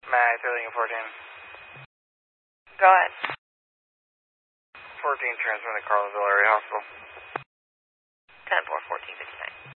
Matt, 14. Go ahead. 14, transmitting to Carlinville Area Hospital. 10-4, 1459.